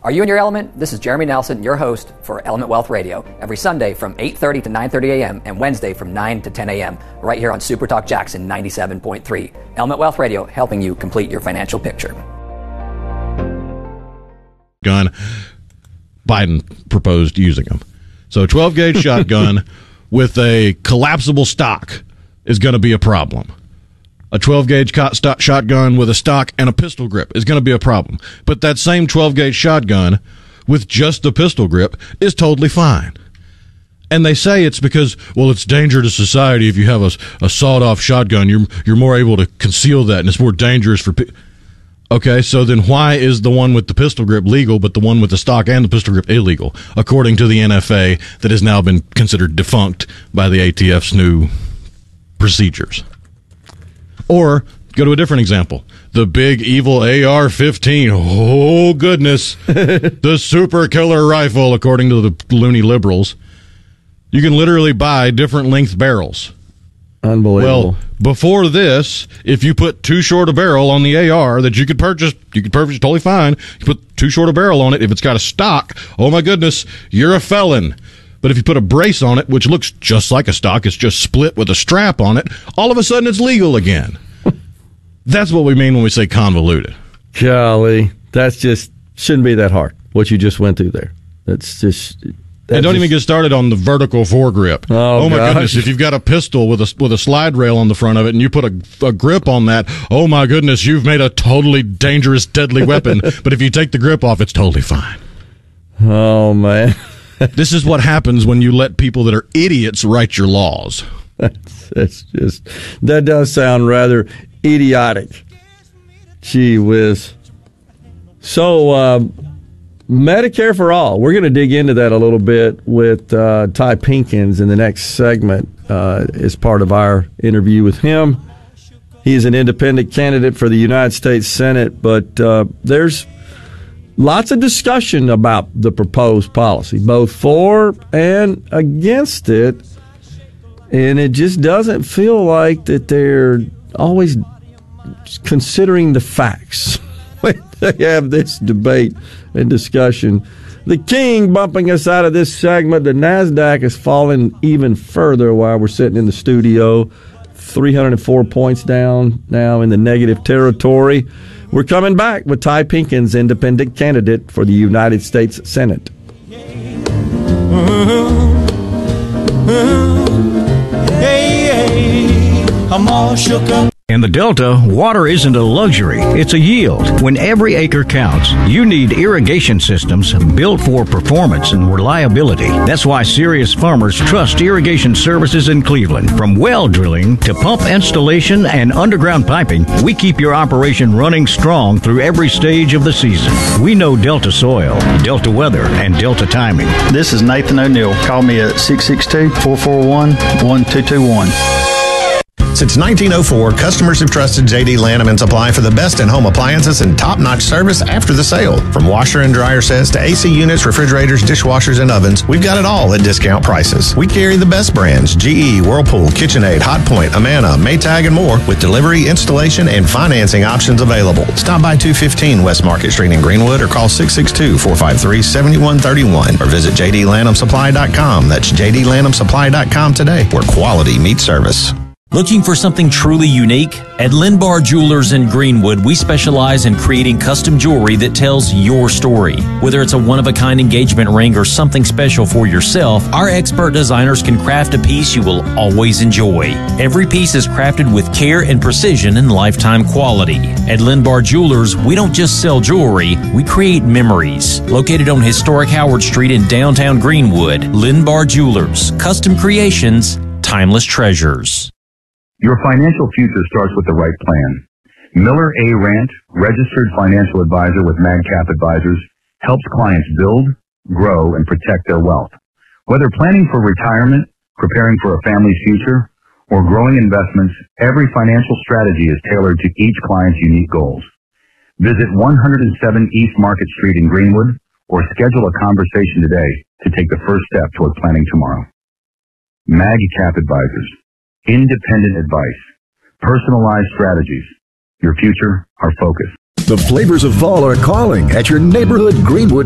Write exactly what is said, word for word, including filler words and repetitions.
Are you in your element? This is Jeremy Nelson, your host for Element Wealth Radio, every Sunday from eight thirty to nine thirty a.m. and Wednesday from nine to ten a.m. right here on Super Talk Jackson ninety-seven point three. Element Wealth Radio, helping you complete your financial picture. Gun, Biden proposed using them. So a twelve gauge shotgun with a collapsible stock is going to be a problem. A twelve gauge shotgun with a stock and a pistol grip is going to be a problem. But that same twelve gauge shotgun with just the pistol grip is totally fine. And they say it's because, well, it's danger to society if you have a, a sawed-off shotgun. You're you're more able to conceal that, and it's more dangerous for people. Okay, so then why is the one with the pistol grip legal, but the one with the stock and the pistol grip illegal, according to the N F A that has now been considered defunct by the A T F's new procedures? Or go to a different example. The big evil A R fifteen. Oh, goodness. The super killer rifle, according to the loony liberals. You can literally buy different length barrels. Unbelievable. Well, before this, if you put too short a barrel on the A R that you could purchase, you could purchase totally fine. You put too short a barrel on it. If it's got a stock, oh, my goodness, you're a felon. But if you put a brace on it, which looks just like a stock, it's just split with a strap on it, all of a sudden it's legal again. That's what we mean when we say convoluted. Golly, that's just, shouldn't be that hard, what you just went through there. That's just... And don't just, even get started on the vertical foregrip. Oh, oh my gosh. goodness, if you've got a pistol with a, with a slide rail on the front of it and you put a, a grip on that, oh my goodness, you've made a totally dangerous, deadly weapon. But if you take the grip off, it's totally fine. Oh, man. This is what happens when you let people that are idiots write your laws. That's, that's just, that does sound rather idiotic. Gee whiz. So, uh, Medicare for All. We're going to dig into that a little bit with uh, Ty Pinkins in the next segment uh, as part of our interview with him. He is an independent candidate for the United States Senate, but uh, there's lots of discussion about the proposed policy, both for and against it, and it just doesn't feel like that they're always considering the facts when they have this debate and discussion. The king bumping us out of this segment. The NASDAQ is falling even further while we're sitting in the studio. three hundred four points down now in the negative territory. We're coming back with Ty Pinkins, independent candidate for the United States Senate. I'm all shook up. In the Delta, water isn't a luxury, it's a yield. When every acre counts, you need irrigation systems built for performance and reliability. That's why serious farmers trust Irrigation Services in Cleveland. From well drilling to pump installation and underground piping, we keep your operation running strong through every stage of the season. We know Delta soil, Delta weather, and Delta timing. This is Nathan O'Neill. Call me at six six two, four four one, one two two one. Since nineteen oh four, customers have trusted J D Lanham and Supply for the best in home appliances and top-notch service after the sale. From washer and dryer sets to A C units, refrigerators, dishwashers, and ovens, we've got it all at discount prices. We carry the best brands, G E, Whirlpool, KitchenAid, Hotpoint, Amana, Maytag, and more, with delivery, installation, and financing options available. Stop by two fifteen West Market Street in Greenwood or call six six two, four five three, seven one three one or visit j d lanham supply dot com. That's j d lanham supply dot com today, where quality meets service. Looking for something truly unique? At Linbar Jewelers in Greenwood, we specialize in creating custom jewelry that tells your story. Whether it's a one-of-a-kind engagement ring or something special for yourself, our expert designers can craft a piece you will always enjoy. Every piece is crafted with care and precision and lifetime quality. At Linbar Jewelers, we don't just sell jewelry, we create memories. Located on historic Howard Street in downtown Greenwood, Linbar Jewelers, custom creations, timeless treasures. Your financial future starts with the right plan. Miller A. Rant, registered financial advisor with MagCap Advisors, helps clients build, grow, and protect their wealth. Whether planning for retirement, preparing for a family's future, or growing investments, every financial strategy is tailored to each client's unique goals. Visit one oh seven East Market Street in Greenwood or schedule a conversation today to take the first step toward planning tomorrow. MagCap Advisors. Independent advice. Personalized strategies. Your future, our focus. The flavors of fall are calling at your neighborhood Greenwood